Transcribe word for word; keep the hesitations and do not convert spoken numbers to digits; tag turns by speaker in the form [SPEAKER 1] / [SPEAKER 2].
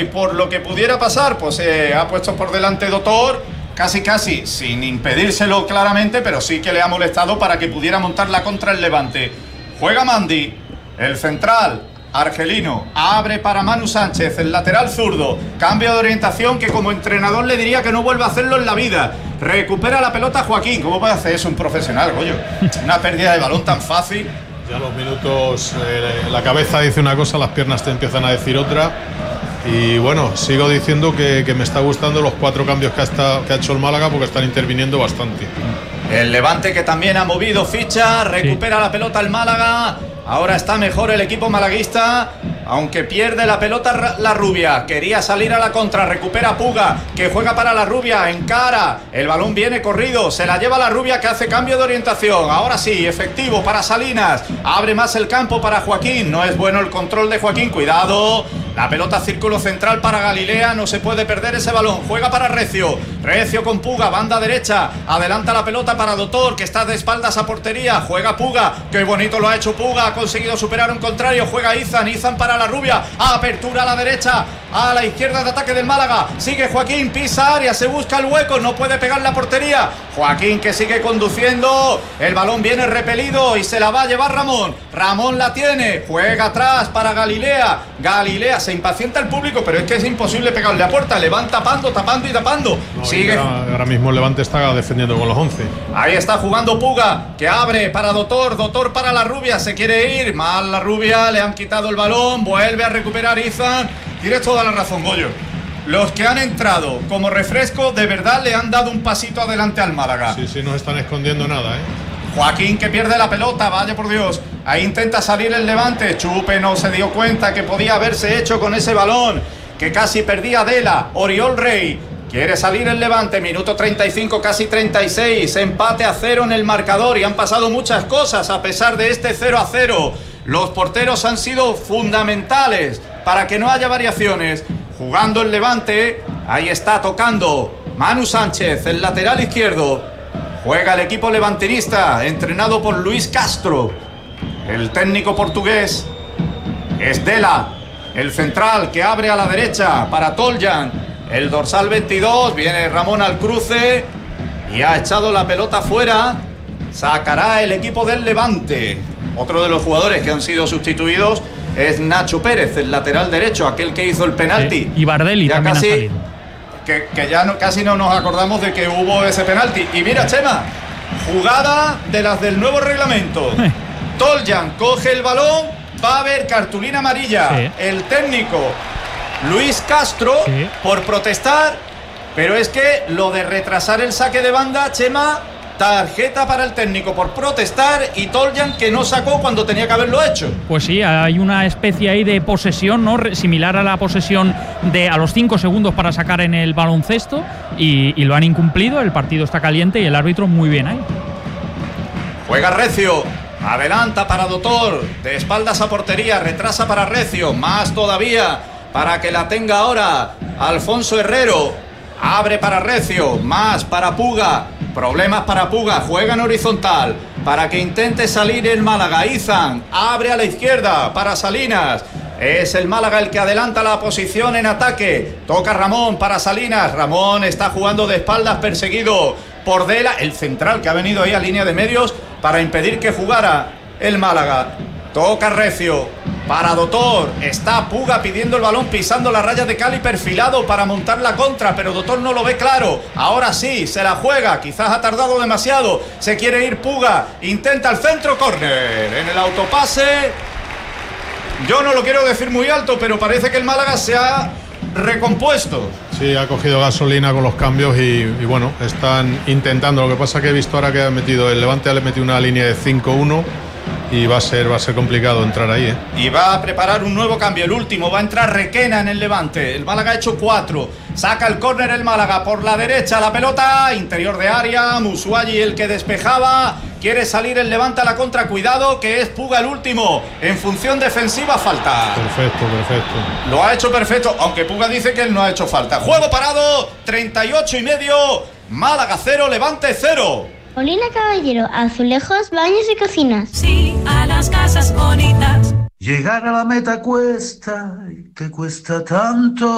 [SPEAKER 1] por lo que pudiera pasar, pues eh, ha puesto por delante Dotor, casi casi sin impedírselo claramente, pero sí que le ha molestado para que pudiera montar la contra el Levante. Juega Mandi, el central argelino, abre para Manu Sánchez, el lateral zurdo, cambio de orientación que como entrenador le diría que no vuelve a hacerlo en la vida. Recupera la pelota Joaquín. ¿Cómo puede hacer eso un profesional, Goyo? Una pérdida de balón tan fácil.
[SPEAKER 2] Ya a los minutos eh, la cabeza dice una cosa, las piernas te empiezan a decir otra. Y bueno, sigo diciendo que, que me está gustando los cuatro cambios que ha, estado, que ha hecho el Málaga, porque están interviniendo bastante.
[SPEAKER 1] El Levante, que también ha movido ficha, recupera sí. la pelota el Málaga. Ahora está mejor el equipo malaguista, aunque pierde la pelota la Rubia. Quería salir a la contra, recupera Puga, que juega para la Rubia, encara, el balón viene corrido, se la lleva la Rubia, que hace cambio de orientación. Ahora sí, efectivo para Salinas, abre más el campo para Joaquín. No es bueno el control de Joaquín, cuidado. La pelota círculo central para Galilea, no se puede perder ese balón. Juega para Recio, Recio con Puga, banda derecha, adelanta la pelota para Dotor, que está de espaldas a portería. Juega Puga, qué bonito lo ha hecho Puga, ha conseguido superar un contrario. Juega Izan, Izan para la Rubia, apertura a la derecha, a la izquierda de ataque del Málaga. Sigue Joaquín, pisa área, se busca el hueco, no puede pegar la portería. Joaquín, que sigue conduciendo, el balón viene repelido y se la va a llevar Ramón. Ramón la tiene, juega atrás para Galilea. Galilea, se impacienta el público, pero es que es imposible pegarle a puerta. Le van tapando, tapando y tapando.
[SPEAKER 2] No,
[SPEAKER 1] sigue.
[SPEAKER 2] Ahora, ahora mismo el Levante está defendiendo con los once.
[SPEAKER 1] Ahí está jugando Puga, que abre para Dotor, Dotor para la Rubia, se quiere ir, mal la Rubia, le han quitado el balón, vuelve a recuperar Izan. Tienes toda la razón, Goyo. Los que han entrado como refresco de verdad le han dado un pasito adelante al Málaga.
[SPEAKER 2] Sí, sí, no están escondiendo nada, ¿eh?
[SPEAKER 1] Joaquín, que pierde la pelota, vaya por Dios. Ahí intenta salir el Levante. Chupe no se dio cuenta que podía haberse hecho con ese balón, que casi perdía Dela. Oriol Rey, quiere salir el Levante, minuto treinta y cinco, casi treinta y seis, empate a cero en el marcador y han pasado muchas cosas a pesar de este cero a cero. Los porteros han sido fundamentales para que no haya variaciones. Jugando el Levante, ahí está tocando Manu Sánchez, el lateral izquierdo. Juega el equipo levantinista, entrenado por Luis Castro. El técnico portugués es Dela, el central que abre a la derecha para Toljan. El dorsal veintidós, viene Ramón al cruce y ha echado la pelota fuera. Sacará el equipo del Levante. Otro de los jugadores que han sido sustituidos es Nacho Pérez, el lateral derecho, aquel que hizo el penalti.
[SPEAKER 3] Sí, y Bardelli
[SPEAKER 1] ya
[SPEAKER 3] también
[SPEAKER 1] casi,
[SPEAKER 3] ha salido.
[SPEAKER 1] Que, que ya no, casi no nos acordamos de que hubo ese penalti. Y mira, Chema, jugada de las del nuevo reglamento. Toljan coge el balón, va a haber cartulina amarilla. Sí. El técnico Luis Castro, sí, por protestar, pero es que lo de retrasar el saque de banda, Chema, tarjeta para el técnico por protestar, y Toljan, que no sacó cuando tenía que haberlo hecho.
[SPEAKER 3] Pues sí, hay una especie ahí de posesión, ¿no?, similar a la posesión de a los cinco segundos para sacar en el baloncesto, y, y lo han incumplido. El partido está caliente y el árbitro muy bien ahí.
[SPEAKER 1] Juega Recio, adelanta para Dotor, de espaldas a portería, retrasa para Recio, más todavía para que la tenga ahora Alfonso Herrero. Abre para Recio, más para Puga. Problemas para Puga, juega en horizontal para que intente salir el Málaga. Izan abre a la izquierda para Salinas. Es el Málaga el que adelanta la posición en ataque. Toca Ramón para Salinas. Ramón está jugando de espaldas, perseguido por Dela, el central que ha venido ahí a línea de medios para impedir que jugara el Málaga. Toca Recio para Dotor. Está Puga pidiendo el balón, pisando la raya de cal y perfilado para montar la contra, pero Dotor no lo ve claro. Ahora sí, se la juega, quizás ha tardado demasiado. Se quiere ir Puga, intenta el centro, córner en el autopase. Yo no lo quiero decir muy alto, pero parece que el Málaga se ha recompuesto.
[SPEAKER 2] Sí, ha cogido gasolina con los cambios y, y bueno, están intentando. Lo que pasa es que he visto ahora que ha metido el Levante, le ha metido una línea de cinco uno y va a ser va a ser complicado entrar ahí, ¿eh?
[SPEAKER 1] Y va a preparar un nuevo cambio, el último. Va a entrar Requena en el Levante. El Málaga ha hecho cuatro. Saca el córner el Málaga por la derecha, la pelota interior de área. Musuayi el que despejaba. Quiere salir el Levante a la contra. Cuidado, que es Puga el último. En función defensiva, falta.
[SPEAKER 2] Perfecto, perfecto.
[SPEAKER 1] Lo ha hecho perfecto, aunque Puga dice que él no ha hecho falta. Juego parado, treinta y ocho y medio. Málaga cero, Levante cero.
[SPEAKER 4] Molina Caballero, azulejos, baños y cocinas.
[SPEAKER 5] Sí, a las casas bonitas.
[SPEAKER 6] Llegar a la meta cuesta, y te cuesta tanto.